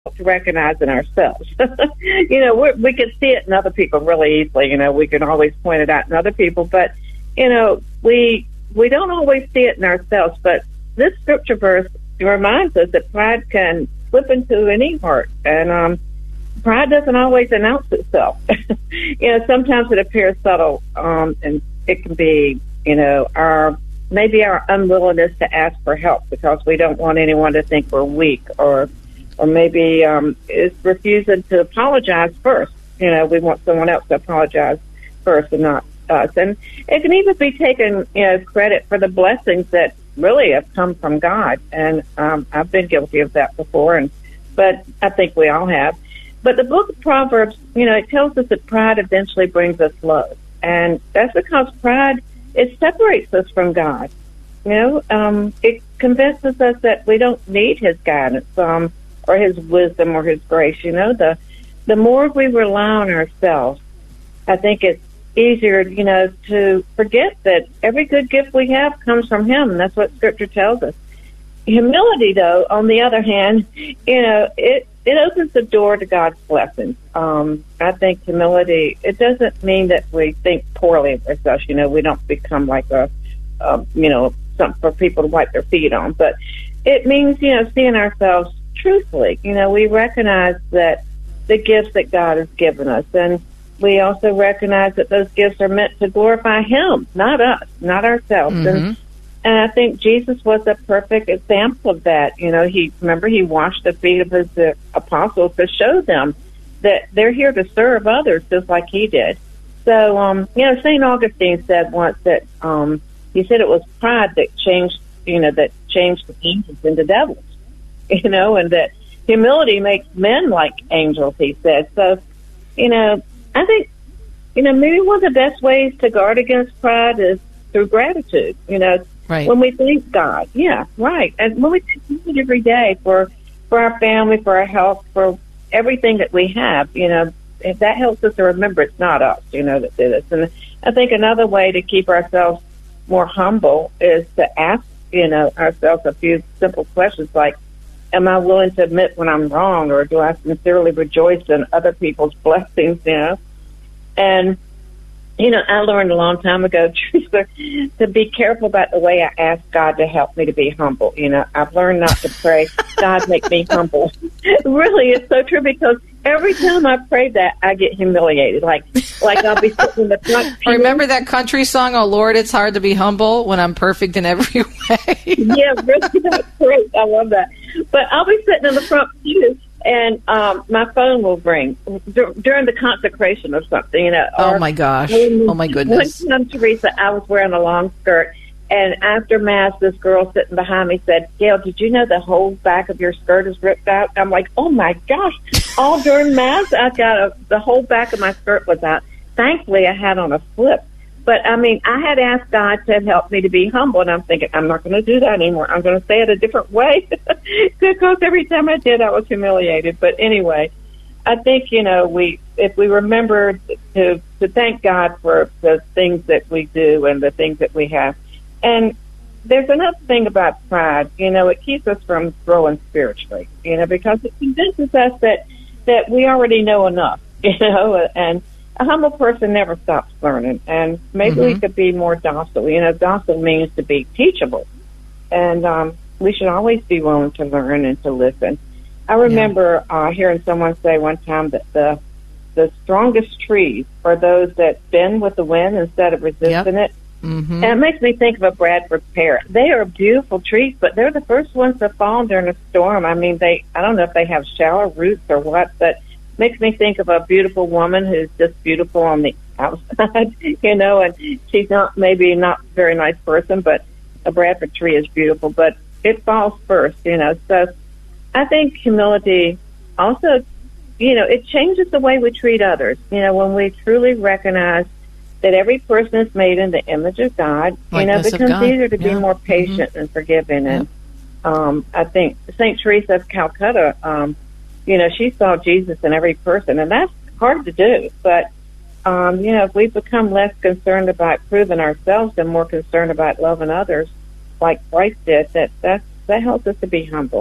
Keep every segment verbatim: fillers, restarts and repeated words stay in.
to recognize in ourselves. you know, we're, we can see it in other people really easily. You know, we can always point it out in other people, but, you know, we we don't always see it in ourselves. But this scripture verse reminds us that pride can slip into any heart, and um, pride doesn't always announce itself. you know, sometimes it appears subtle, um, and it can be, you know, our maybe our unwillingness to ask for help because we don't want anyone to think we're weak, or or maybe um, it's refusing to apologize first. You know, we want someone else to apologize first and not us. And it can even be taken, you know, credit for the blessings that really have come from God. And um, I've been guilty of that before, and but I think we all have. But the book of Proverbs, you know, it tells us that pride eventually brings us low. And that's because pride, it separates us from God. You know, um, it convinces us that we don't need his guidance um, or his wisdom or his grace. You know, the the more we rely on ourselves, I think it's easier, you know, to forget that every good gift we have comes from him. And that's what Scripture tells us. Humility, though, on the other hand, you know, it, it opens the door to God's blessings. Um, I think humility, it doesn't mean that we think poorly of ourselves. You know, we don't become like a, a you know, something for people to wipe their feet on. But it means, you know, seeing ourselves truthfully. You know, we recognize that the gifts that God has given us, and we also recognize that those gifts are meant to glorify him, not us, not ourselves. Mm-hmm. And And I think Jesus was a perfect example of that. You know, he remember he washed the feet of his uh, apostles to show them that they're here to serve others just like he did. So, um, you know, Saint Augustine said once that um, he said it was pride that changed, you know, that changed the angels into devils. You know, and that humility makes men like angels. He said. So, you know, I think, you know, maybe one of the best ways to guard against pride is through gratitude. You know. Right. When we thank God, yeah, right. And when we thank God every day for for our family, for our health, for everything that we have, you know, if that helps us to remember it's not us, you know, that did this. And I think another way to keep ourselves more humble is to ask, you know, ourselves a few simple questions like, am I willing to admit when I'm wrong, or do I sincerely rejoice in other people's blessings, you know? And you know, I learned a long time ago, Teresa, to be careful about the way I ask God to help me to be humble. You know, I've learned not to pray, God, make me humble. Really, it's so true, because every time I pray that, I get humiliated. Like, like I'll be sitting in the front pew. Remember that country song, "Oh Lord, it's hard to be humble when I'm perfect in every way"? Yeah, really, that's great. I love that. But I'll be sitting in the front pew, and um, my phone will ring d- during the consecration or something. You know. Oh or, my gosh! When, oh my goodness! One time, Teresa, I was wearing a long skirt, and after Mass, this girl sitting behind me said, "Gail, did you know the whole back of your skirt is ripped out?" I'm like, "Oh my gosh!" All during Mass, I got a, the whole back of my skirt was out. Thankfully, I had on a flip. But, I mean, I had asked God to help me to be humble, and I'm thinking, I'm not going to do that anymore. I'm going to say it a different way, because every time I did, I was humiliated. But anyway, I think, you know, we if we remember to, to thank God for the things that we do and the things that we have. And there's another thing about pride, you know, it keeps us from growing spiritually, you know, because it convinces us that, that we already know enough, you know, and a humble person never stops learning, and maybe mm-hmm. we could be more docile. You know, docile means to be teachable, and um, we should always be willing to learn and to listen. I remember yeah. uh, hearing someone say one time that the the strongest trees are those that bend with the wind instead of resisting yep. it. Mm-hmm. And it makes me think of a Bradford pear. They are beautiful trees, but they're the first ones to fall during a storm. I mean, they I don't know if they have shallow roots or what, but makes me think of a beautiful woman who's just beautiful on the outside, you know, and she's not maybe not a very nice person, but a Bradford tree is beautiful, but it falls first, you know. So I think humility also, you know, it changes the way we treat others. You know, when we truly recognize that every person is made in the image of God, you know, it becomes easier to yeah. be more patient mm-hmm. and forgiving. And yeah. um, I think Saint Teresa of Calcutta, um, you know, she saw Jesus in every person, and that's hard to do. But, um, you know, if we become less concerned about proving ourselves and more concerned about loving others like Christ did, that, that, that helps us to be humble.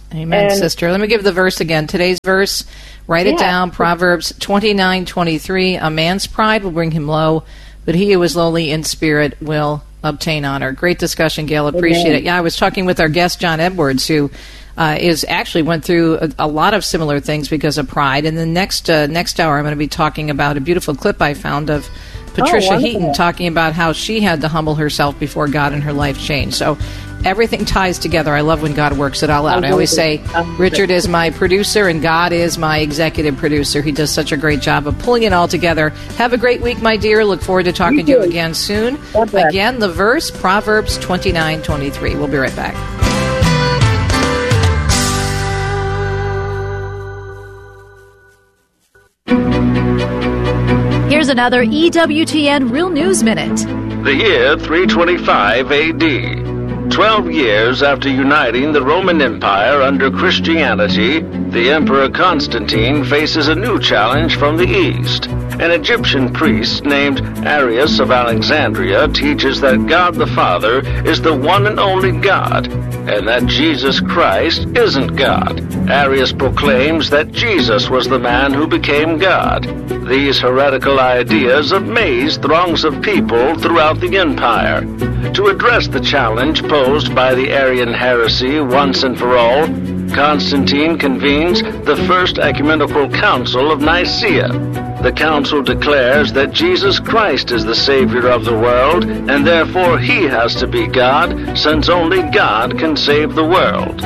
Amen, And- sister. Let me give the verse again. Today's verse, write it Yeah. down, Proverbs twenty-nine twenty-three. A man's pride will bring him low, but he who is lowly in spirit will obtain honor. Great discussion, Gail. Appreciate Amen. it. Yeah, I was talking with our guest, John Edwards, who uh, is actually went through a, a lot of similar things because of pride. And the next uh, next hour, I'm going to be talking about a beautiful clip I found of Patricia Oh, wonderful. Heaton talking about how she had to humble herself before God and her life changed. So everything ties together. I love when God works it all out. I always say Richard is my producer and God is my executive producer. He does such a great job of pulling it all together. Have a great week, my dear. Look forward to talking You to you too. again soon. God bless. Again, the verse, Proverbs twenty-nine twenty-three. We'll be right back. Here's another E W T N Real News Minute. The year three twenty-five A D. Twelve years after uniting the Roman Empire under Christianity, the Emperor Constantine faces a new challenge from the East. An Egyptian priest named Arius of Alexandria teaches that God the Father is the one and only God, and that Jesus Christ isn't God. Arius proclaims that Jesus was the man who became God. These heretical ideas amaze throngs of people throughout the empire. To address the challenge posed by the Arian heresy once and for all, Constantine convenes the First Ecumenical Council of Nicaea. The council declares that Jesus Christ is the Savior of the world, and therefore he has to be God, since only God can save the world.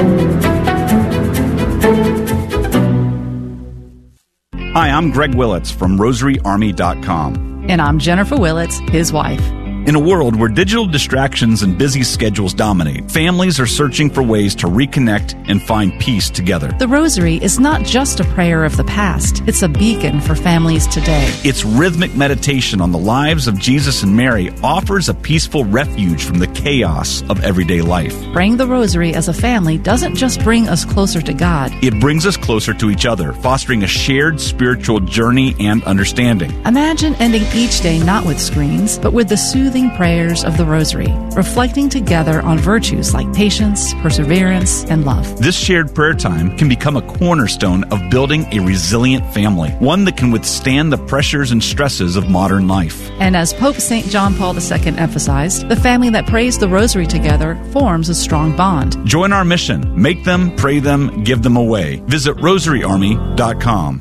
Hi, I'm Greg Willits from Rosary Army dot com. And I'm Jennifer Willits, his wife. In a world where digital distractions and busy schedules dominate, families are searching for ways to reconnect and find peace together. The Rosary is not just a prayer of the past, it's a beacon for families today. Its rhythmic meditation on the lives of Jesus and Mary offers a peaceful refuge from the chaos of everyday life. Praying the Rosary as a family doesn't just bring us closer to God. It brings us closer to each other, fostering a shared spiritual journey and understanding. Imagine ending each day not with screens, but with the soothing prayers of the Rosary, reflecting together on virtues like patience, perseverance, and love. This shared prayer time can become a cornerstone of building a resilient family, one that can withstand the pressures and stresses of modern life. And as Pope Saint John Paul the Second emphasized, the family that prays the Rosary together forms a strong bond. Join our mission. Make them, pray them, give them away. Visit Rosary Army dot com.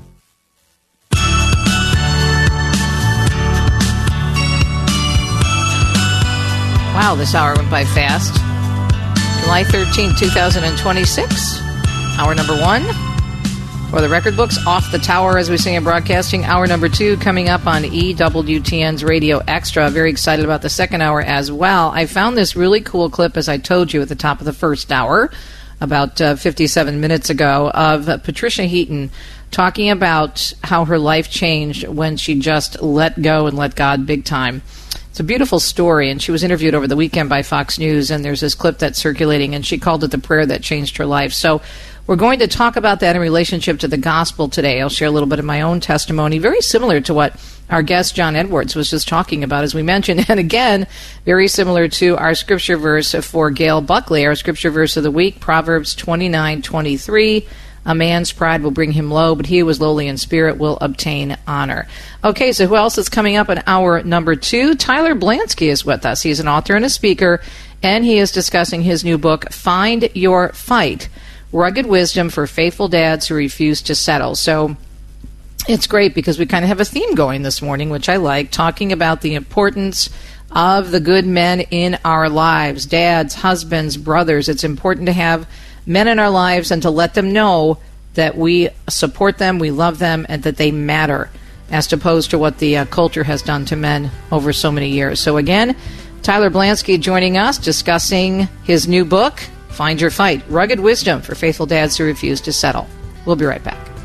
Wow, this hour went by fast. July thirteenth, twenty twenty-six. Hour number one. For the record books, Off the Tower, as we sing in broadcasting. Hour number two coming up on E W T N's Radio Extra. Very excited about the second hour as well. I found this really cool clip, as I told you at the top of the first hour, about uh, fifty-seven minutes ago, of uh, Patricia Heaton talking about how her life changed when she just let go and let God big time. It's a beautiful story, and she was interviewed over the weekend by Fox News, and there's this clip that's circulating, and she called it the prayer that changed her life. So we're going to talk about that in relationship to the gospel today. I'll share a little bit of my own testimony, very similar to what our guest John Edwards was just talking about, as we mentioned, and again, very similar to our scripture verse for Gail Buckley, our scripture verse of the week, Proverbs twenty-nine twenty-three. A man's pride will bring him low, but he who is lowly in spirit will obtain honor. Okay, so who else is coming up in hour number two? Tyler Blansky is with us. He's an author and a speaker, and he is discussing his new book, Find Your Fight, Rugged Wisdom for Faithful Dads Who Refuse to Settle. So it's great because we kind of have a theme going this morning, which I like, talking about the importance of the good men in our lives, dads, husbands, brothers. It's important to have men in our lives and to let them know that we support them, we love them, and that they matter, as opposed to what the uh, culture has done to men over so many years. So again, Tyler Blansky joining us, discussing his new book, Find Your Fight, Rugged Wisdom for Faithful Dads Who Refuse to Settle. We'll be right back.